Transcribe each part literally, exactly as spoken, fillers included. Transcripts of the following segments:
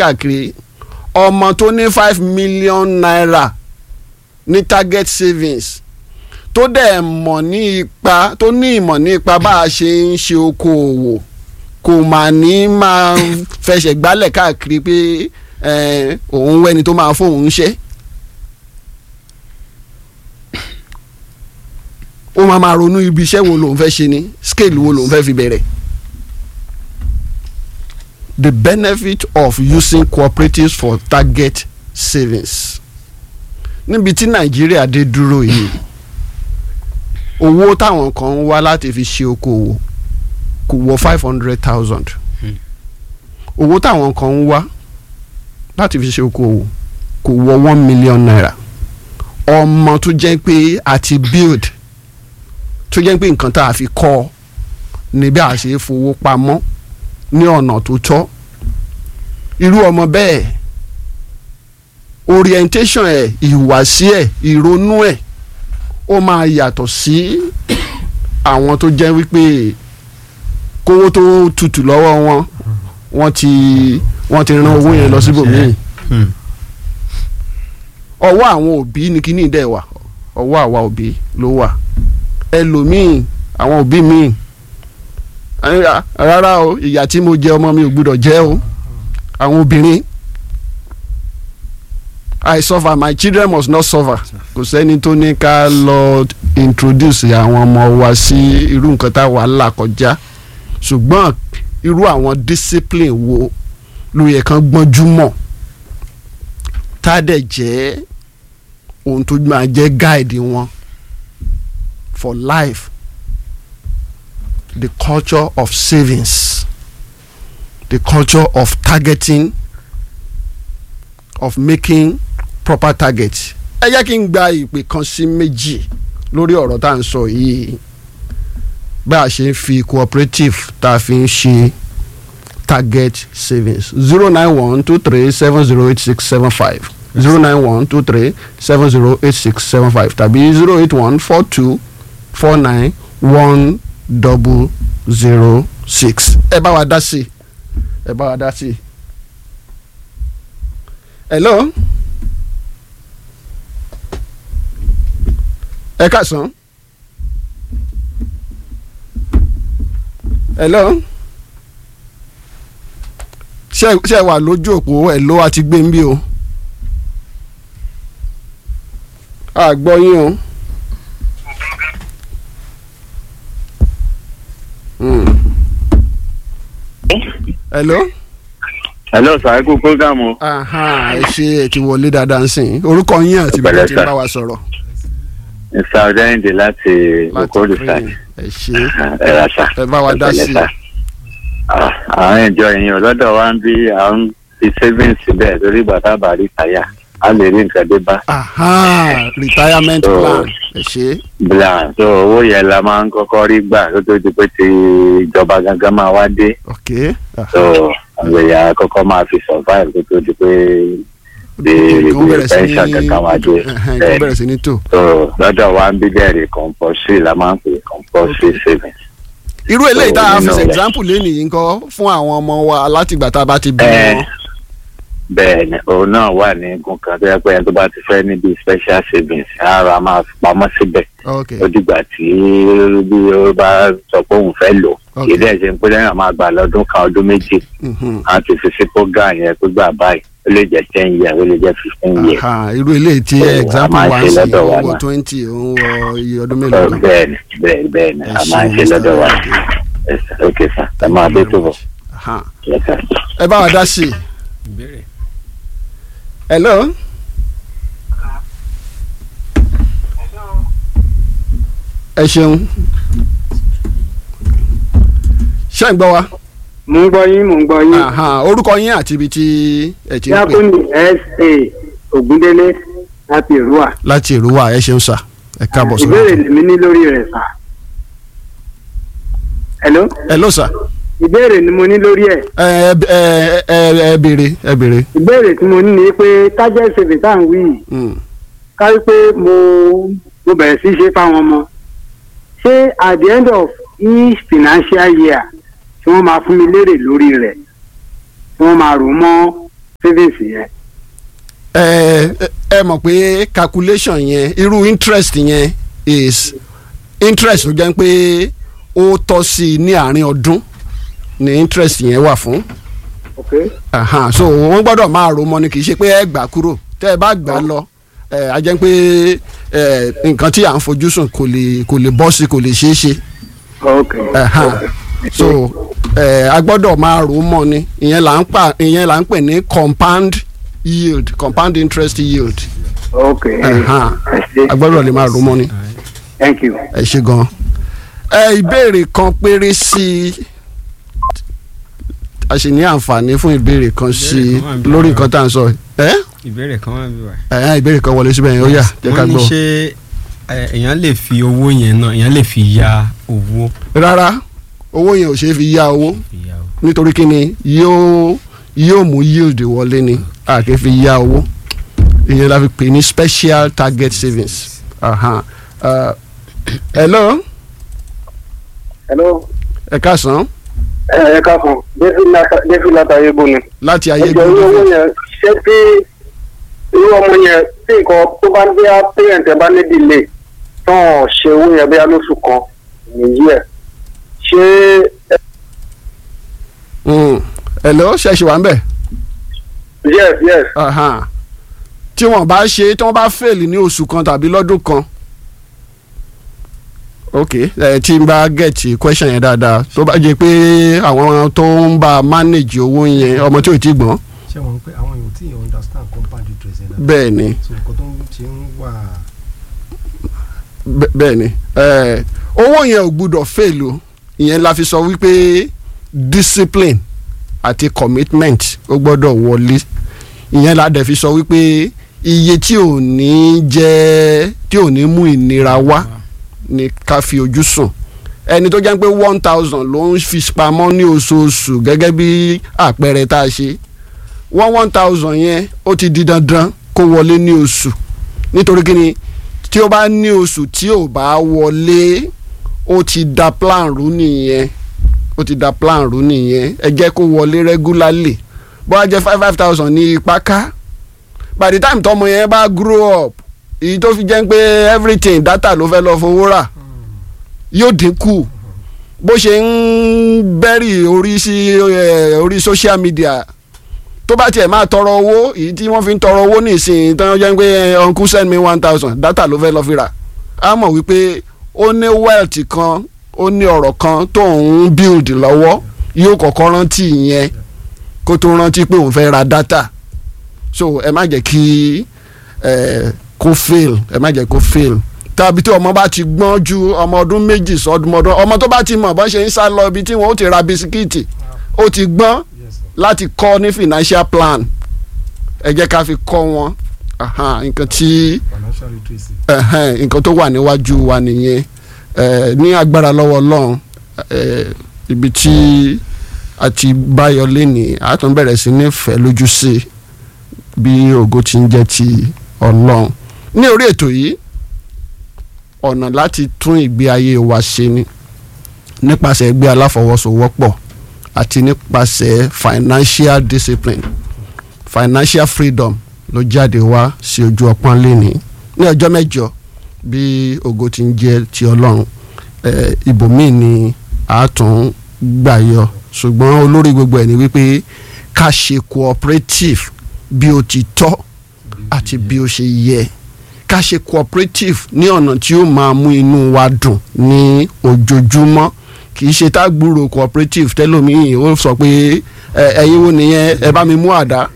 káàkiri ọmọ tó ní five million naira ní target savings tó dẹ̀ mọ̀ ní ipa tó ní ìmọ̀ ní ipa bá a ṣe ń ṣe okòòwò kò mà ní máa fẹsẹ̀ gbálẹ̀ káàkiri pé òun wẹ́ni tó máa fóun ṣe. ó máa máa ronú ibi iṣẹ́ wo lòun fẹ́ ṣe ni scale wo lòun fẹ́ fi bẹ̀rẹ̀. The benefit of using cooperatives for target savings. Níbi tí Nàìjíríà dé dúró yìí owó táwọn kan ń wá láti fi ṣe okòwò kò wọ five hundred thousand owó táwọn kan ń wá láti fi ṣe okòwò kò wọ one million naira ọmọ tó jẹ́ pé àti build tó jẹ́ pé nǹkan tá a fi kọ́ ní bí a ṣe fowó pamọ́ ní ọ̀nà tó tọ́ irú ọmọ bẹ́ẹ̀ orientation ẹ̀ ìhùwàsí ẹ̀ ìrònú ẹ̀ ó máa yàtọ̀ sí àwọn tó jẹ́ wípé kówó tó tutù lọ́wọ́ wọn wọ́n ti wọ́n ti rán owó yẹn lọ síbòmíì ọwọ́ àwọn òbí ní kíní dẹ̀ wà ọwọ́ àwa òbí ló wà ẹlòmíì àwọn òbí míì rárá o ìyà tí mo jẹ ọmọ mi ò gbúdọ̀ jẹ o àwọn obìnrin I suffer my children must not suffer kò sẹ́ni tó ní ká lọ introduce àwọn ọmọ wa sí irú nǹkan tá a wà là kọjá ṣùgbọ́n irú àwọn discipline wo ló yẹ kán gbọ́njú mọ̀ tá a dẹ̀ jẹ́ ohun tó máa jẹ́ guide wọn for life. The culture of savings, the culture of targeting, of making proper targets. Ẹ jẹ́ kí n gba ìpè kan sí méjì lórí ọ̀rọ̀ tá à ń sọ yìí bá a ṣe ń fi cooperative tá a fi ń ṣe target savings zero nine one two three seven zero eight six seven five zero nine one two three seven zero eight six seven five tàbí zero eight one four two four nine one double zero six. ẹ bá wa dá sí ẹ bá wa dá sí. hello. ẹ káàsán. hello. ṣé ṣé wà lójú òpó ẹ ló wá ti gbé ń bí o. a gbọ́ yín o. Mm. hello. hello sir kú program o. ẹ ṣe ẹ ti wọlé dáadáa ń sìn orúkọ yín àti bí wọ́n ti bá wa sọ̀rọ̀. mr ọ̀dẹ́yìndé láti okòólù side. ẹ ṣe ẹ ra sa ẹ bá wa dá sí i. àwọn ìjọ yìí ọlọ́dọ̀ wa ń bí àwọn fi savings síbẹ̀ lórí bàtà bàrí táyà a lè rí nǹkan dé bá. retirement So, plan ẹ ṣe. plan so owó yẹn la máa ń kọ́kọ́ rí gbà tó tó di pé ti ìjọba gangan máa wá dé. ok. so àwọn èèyàn kọ́kọ́ máa fi survive tó tó di pé the pension kankan wá dé. kò bẹ̀rẹ̀ sí ní tò. so lọ́dọ̀ wa ń bí bẹ́ẹ̀rẹ̀ compulsory la máa ń pè compulsory savings. irú eléyìí tá a fi nínú ṣe rẹ̀. example lẹ́nìí ńkọ́ fún àwọn ọmọ wa látìgbà tá a bá ti bí wọn. bẹ́ẹ̀ ni òun náà wà ní nǹkan kan tó yẹ pé ẹni tó bá ti fẹ́ níbi special savings ara máa fi pamọ́ síbẹ̀ ok ó dìgbà tí bí ó bá sọ pé òun fẹ́ lò Ok. kì í dẹ̀ ṣe pé lẹ́yìn máa gbà lọ́dún kan ọdún méjì Mhm. á ti fi sí program yẹn pé gbà báyìí ó lè jẹ́ ten years ó lè jẹ́ fifteen years. Aha, irú eléyìí tí So, a example máa wa ṣe ń sìn lọ́dọ̀ wa owó náà. twenty òun wọ iye ọdún So, mélòó kan. bẹ́ẹ̀ ni bẹ́ẹ̀ ni bẹ́ẹ̀ ni Ẹ a ṣé, máa ń ṣe Mister lọ́dọ̀ wa. Ọ̀dẹ́yìndé. Yes, sir. ok sir ẹ máa dé tó bọ̀. Aha. Yes, sir. ẹ bá wa dá sí i. ìbéèrè. hello. ẹ ṣeun. ṣé ń gbọ́ wa. mo ń gbọ́ yín mo ń gbọ́ yín. Aha, orúkọ yín àti ibi tí ẹ ti ń pè. yakuni sa Ògúndélé láti Èrúwà. láti Èrúwà ẹ ṣeun sà ẹ káàbọ̀ sórí ìbéèrè ètò. lèmi ní lórí rẹ̀ sà. hello. hello sà. ìbéèrè ni mo ní lórí ẹ̀. ẹ ẹ ẹ ẹ ẹ béèrè ẹ béèrè. ìbéèrè tí mo ní ni pé target saving tá à ń wí yìí Mm. kárí pé mo mo bẹ̀rẹ̀ sí í ṣe fáwọn ọmọ ṣé at the end of each financial year tí wọ́n máa fún mi lérè lórí rẹ̀ tí wọ́n máa rò mọ́ savings yẹn. ẹ ẹ mọ̀ pé calculation yẹn irú interest yẹn is interest tó jẹ́ pé ó tọ́ sí i ní àárín ọdún ni interest yẹn wà fún. okay. Aha, so wọ́n gbọ́dọ̀ máa ro mọ́ ni kì í ṣe pé ẹ gbà kúrò tẹ́ ẹ bá gbà lọ ẹ a jẹ́ pé ẹ nǹkan tí à ń fojú sùn kò lè kò lè bọ́ sí kò lè ṣeé ṣe. okay. Aha, so ẹ a gbọ́dọ̀ máa ro mọ́ ni ìyẹn là ń pa ìyẹn là ń pè ní compound yield compound interest yield. okay. Aha, a gbọ́dọ̀ lè máa ro mọ́ ni. thank you. ẹ ṣe gan. ẹ ìbéèrè kan péré sí i a sì ní àǹfààní fún ìbéèrè kan sí i lórí nǹkan tá à ń sọ. ẹ ìbéèrè kan wà bí wà. ẹ ìbéèrè kan wọlé síbẹ̀ yẹn ó yá jẹ́ ká wọ́n ní gbọ́. ṣé ẹ, èèyàn lè fi owó yẹn náà èèyàn lè fi ya owó. rárá owó yẹn ò ṣeé fi yá owó fi ya owó. nítorí kí ni yóò yóò mú yield wọlé ni a kì í fi yá owó ìyẹn la fi pè ní special target savings. Aha. Uh, hello hello. ẹ káàsán ẹ ẹ káàkùn david látàyè bò ni. láti ayé ẹjọ irú owó gbọ́dọ̀. yẹn ṣé tí irú ọmọ yẹn tí nǹkan tó bá bí a parent ẹ bá ní delay tán ṣe owó yẹn bí a lóṣù kan nìyí ẹ ṣé. Mm. hello ṣẹ̀ṣẹ̀ wà ń bẹ̀. yes yes. Aha. tí wọ́n bá ṣe tí wọ́n bá fail ní oṣù kan tàbí lọ́dún kan ok ẹ tí n bá get question yẹn dáadáa tó bá jẹ́ pé àwọn tó ń bá manage owó yẹn ọmọ tí ò tí gbọ́n ṣé wọn pé àwọn èèyàn tí yẹn understand compound interest yẹn náà. bẹ́ẹ̀ ni so nǹkan tó ń ṣe ń wà. bẹ́- bẹ́ẹ̀ ni ẹ owó yẹn ò gbúdọ̀ fail o ìyẹn la fi sọ wípé discipline àti commitment ó gbọ́dọ̀ wọlé ìyẹn la dẹ̀ fi sọ wípé iye tí ò ní jẹ́ tí ò ní mú ìnira wá ni ká fi ojú sùn ẹni tó jẹ́ pé one thousand ló ń fi pamọ́ ní oṣooṣù gẹ́gẹ́ bí àpẹẹrẹ tá a ṣe one one thousand yẹn ó ti di dandan kó wọlé ní oṣù nítorí kí ni tí ó bá ní oṣù tí ò bá wọlé ó ti da plan rú nìyẹn ó ti da plan rú nìyẹn ẹ jẹ́ kó wọlé regularly bó a jẹ́ five five thousand ní ipá ká by the time tọmọ yẹn bá grow up èyí tó fi jẹ́ pé everything data ló fẹ́ lọ fowó rà yóò dínkù bó ṣe ń bẹ́rì orí sí eh, orí social media tó bá tiẹ̀ máa tọrọ owó èyí tí wọ́n fi ń tọrọ owó nísìnyí tó ń jẹ́ pé uncle send me one thousand data ló fẹ́ lọ fi rà á mọ̀ wípé ó ní wealth kan ó ní ọ̀rọ̀ kan tó ń build lọ́wọ́ yóò kọ́kọ́ rántí ìyẹn kó tó rántí pé òun fẹ́ ra data so ẹ má jẹ́ kí ẹ kó fail ẹ má jẹ́ kó fail tàbí tí ọmọ bá ti gbọ́n ju ọmọ ọdún méjì sọdún ọdún ọmọ tó bá ti mọ̀ bọ́n ṣe ń sá lọ ibi tí wọ́n ó ti ra bisikíìtì ó ti gbọ́n láti kọ́ ní financial plan ẹ jẹ́ ká fi kọ́ wọn aha, nǹkan tí financial literacy. ẹhẹn, nǹkan tó wà níwájú wa nìyẹn ẹ ní agbára lọ́wọ́ Ọlọ́run ẹ ibi tí a ti báyọ̀ lẹ́nìí a tún bẹ̀rẹ̀ sí ní fẹ́ lójú sí bí ògo ti ń jẹ́ ti Ọlọ́run ní orí ètò yìí ọ̀nà láti tún ìgbé ayé wa ṣe ni nípasẹ̀ ẹgbẹ́ aláfọwọ́sowọ́pọ̀ àti nípasẹ̀ financial discipline financial freedom ló jáde wá sí ojú ọpọ́n lẹ́ni ní ọjọ́ mẹ́jọ bí ògo ti ń jẹ́ ti Ọlọ́run eh, ibòmíì ni a tún gbà yọ ṣùgbọ́n olórí gbogbo ẹ̀ ni wípé ká ṣe cooperative bí ó ti tọ́ àti bí ó ṣe yẹ ká ṣe cooperative ní ọ̀nà tí ó máa mú inú wa dùn ní ojoojúmọ́ kì í ṣe tá gbúrò cooperative tẹ́lómìí ó sọ pé ẹ̀yin wo nìyẹn ẹ bá mi mú àdá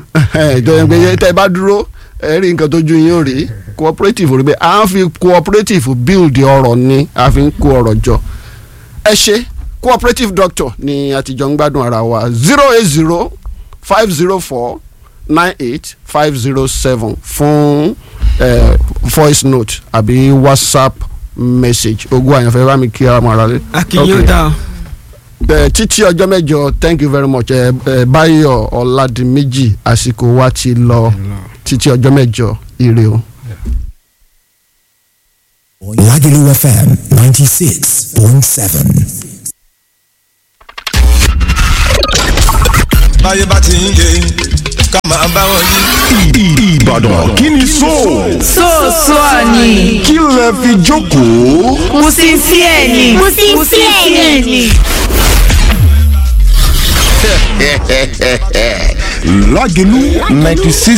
tẹ́ bá dúró ẹ rí nǹkan tójú yín ó rí cooperative rí bẹ́ẹ̀ à ń fi cooperative build ọrọ̀ ni a fi ń kó ọrọ̀ jọ ẹ ṣe cooperative doctor ni àtijọ́ ń gbádùn ara wa zero eight zero five zero four nine eight five zero seven fún uh, voice note àbí whatsapp message ogun àyànfẹ́ bá mi kí ara mọ́ ara rẹ. akínyó dá o. títí ọjọ́ mẹ́jọ thank you very much uh, uh, Báyọ̀ Ọládìméjì àsìkò wa ti lọ títí ọjọ́ mẹ́jọ ire o. Lagelu F M ninety-six point seven. báyé bá ti ń yé ká bá wọn ní. Ìbàdàn kí ni so. so so ni. kí lẹ fi jókòó. Musisi ẹ̀ ni. Musisi ẹ̀ ni. Lágelú ninety six